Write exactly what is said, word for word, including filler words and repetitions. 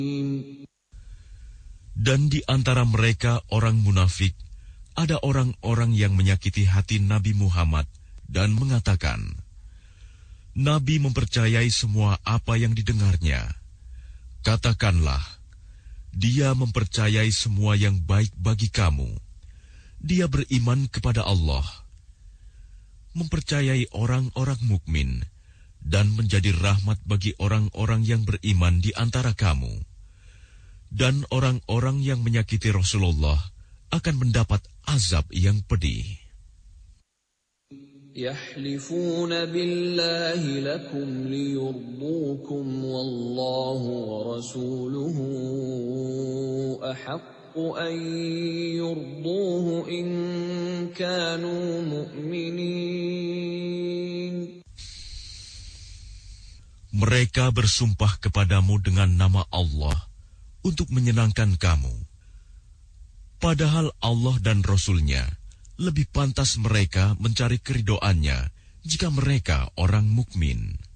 Dan di antara mereka orang munafik, ada orang-orang yang menyakiti hati Nabi Muhammad dan mengatakan, Nabi mempercayai semua apa yang didengarnya. Katakanlah, dia mempercayai semua yang baik bagi kamu. Dia beriman kepada Allah, mempercayai orang-orang mukmin, dan menjadi rahmat bagi orang-orang yang beriman di antara kamu. Dan orang-orang yang menyakiti Rasulullah akan mendapat azab yang pedih. يَحْلِفُونَ بِاللَّهِ لَكُمْ لِيُرْضُوكُمْ وَاللَّهُ وَرَسُولُهُ أَحَقُّ أَن يُرْضُوهُ إِن كَانُوا مُؤْمِنِينَ. Mereka bersumpah kepadamu dengan nama Allah untuk menyenangkan kamu. Padahal Allah dan Rasul-Nya lebih pantas mereka mencari keridhoannya jika mereka orang mukmin.